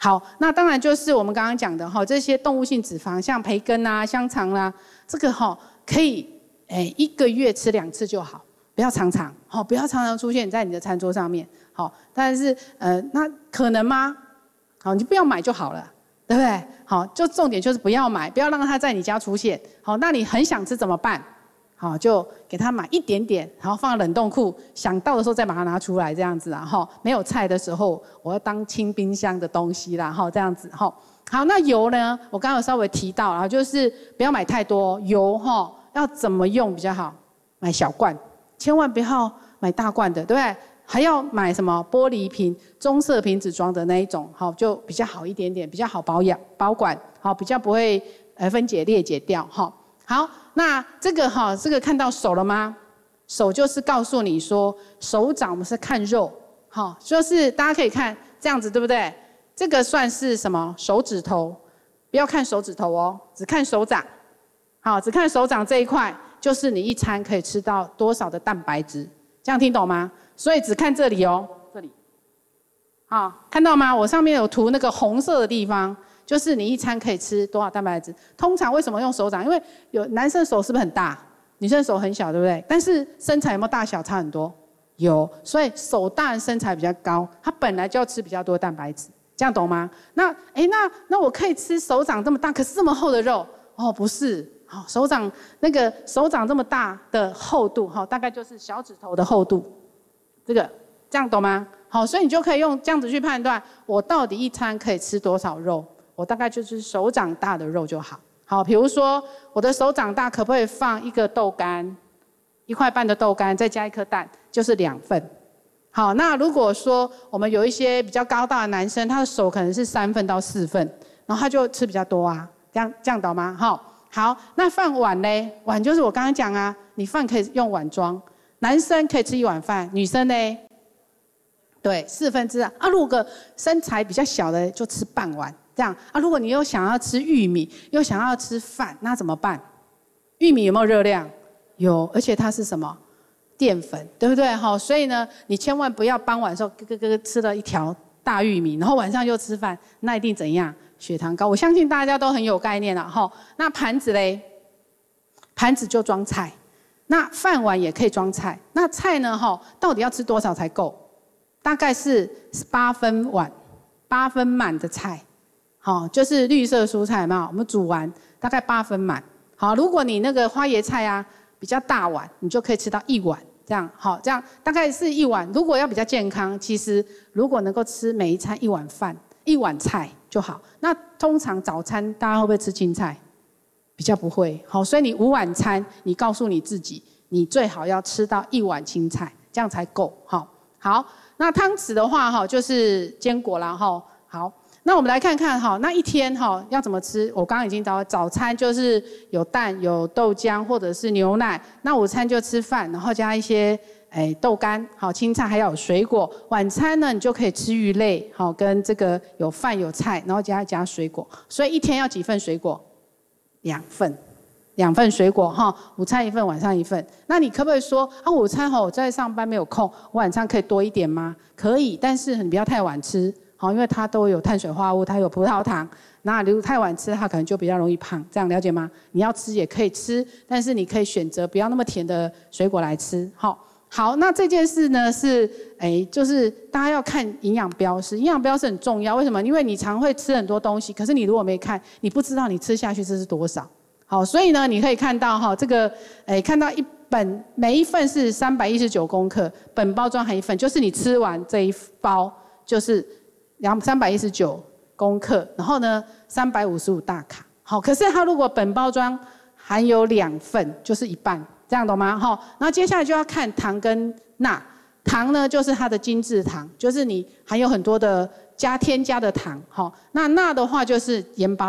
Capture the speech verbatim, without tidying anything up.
好，那当然就是我们刚刚讲的哈，这些动物性脂肪，像培根啊、香肠啦、啊，这个哈可以诶一个月吃两次就好，不要常常，好，不要常常出现在你的餐桌上面，好，但是呃，那可能吗？好，你不要买就好了。 对不对？好，就重点就是不要买，不要让它在你家出现。好，那你很想吃怎么办？好，就给它买一点点，然后放冷冻库，想到的时候再把它拿出来，这样子啊。哈，没有菜的时候，我要当清冰箱的东西啦。哈，这样子哈。好，那油呢？我刚刚有稍微提到啊，就是不要买太多油哈。要怎么用比较好？买小罐，千万不要买大罐的，对不对？ 还要买什么玻璃瓶、棕色瓶子装的那一种，好就比较好一点点，比较好保养、保管，好比较不会呃分解裂解掉，哈。好，那这个哈，这个看到手了吗？手就是告诉你说，手掌我们是看肉，好，就是大家可以看这样子，对不对？这个算是什么？手指头，不要看手指头哦，只看手掌，好，只看手掌这一块，就是你一餐可以吃到多少的蛋白质，这样听懂吗？ 所以只看这里哦，这里，好，看到吗？我上面有涂那个红色的地方，就是你一餐可以吃多少蛋白质。通常为什么用手掌？因为有男生手是不是很大，女生手很小，对不对？但是身材有没有大小差很多？有，所以手大人身材比较高，他本来就要吃比较多蛋白质，这样懂吗？那，哎，那那我可以吃手掌这么大，可是这么厚的肉？哦，不是，好，手掌那个手掌这么大的厚度，哈，大概就是小指头的厚度。 这个这样懂吗？好，所以你就可以用这样子去判断，我到底一餐可以吃多少肉？我大概就是手掌大的肉就好。好，比如说我的手掌大，可不可以放一个豆干，一块半的豆干，再加一颗蛋，就是两份。好，那如果说我们有一些比较高大的男生，他的手可能是三份到四份，然后他就吃比较多啊，这样这样懂吗？好，好，那饭碗呢？碗就是我刚刚讲啊，你饭可以用碗装。 男生可以吃一碗饭，女生呢？对，四分之二。啊，如果身材比较小的就吃半碗，这样。啊，如果你又想要吃玉米，又想要吃饭，那怎么办？玉米有没有热量？有，而且它是什么？淀粉，对不对？好，所以呢，你千万不要傍晚的时候咯咯咯吃了一条大玉米，然后晚上又吃饭，那一定怎样？血糖高。我相信大家都很有概念了哈。那盘子嘞？盘子就装菜。 那饭碗也可以装菜，那菜呢？哈，到底要吃多少才够？大概是八分碗，八分满的菜，好，就是绿色蔬菜嘛，我们煮完大概八分满。好，如果你那个花椰菜啊比较大碗，你就可以吃到一碗，这样好，这样大概是一碗。如果要比较健康，其实如果能够吃每一餐一碗饭、一碗菜就好。那通常早餐大家会不会吃青菜？ 比较不会，好，所以你午晚餐，你告诉你自己，你最好要吃到一碗青菜，这样才够，好，好。那汤匙的话，哈，就是坚果啦，哈，好。那我们来看看，哈，那一天哈要怎么吃？我刚刚已经到早餐就是有蛋、有豆浆或者是牛奶，那午餐就吃饭，然后加一些哎豆干，好，青菜还有水果。晚餐呢，你就可以吃鱼类，好，跟这个有饭有菜，然后加加水果。所以一天要几份水果？ 两份，两份水果哈，午餐一份，晚上一份。那你可不可以说啊，午餐哈我在上班没有空，我晚上可以多一点吗？可以，但是你不要太晚吃，好，因为它都有碳水化合物，它有葡萄糖。那如果太晚吃，它可能就比较容易胖，这样了解吗？你要吃也可以吃，但是你可以选择不要那么甜的水果来吃，好。 好，那这件事呢是，哎，就是大家要看营养标示，营养标示很重要。为什么？因为你常会吃很多东西，可是你如果没看，你不知道你吃下去这是多少。好，所以呢，你可以看到哈，这个，哎，看到一本每一份是三百一十九公克，本包装含一份，就是你吃完这一包就是两三百一十九公克，然后呢三百五十五大卡。好，可是它如果本包装含有两份，就是一半。 这样懂吗？哈，然后接下来就要看糖跟钠。糖呢，就是它的精制糖，就是你含有很多的加添加的糖。好，那钠的话就是盐巴。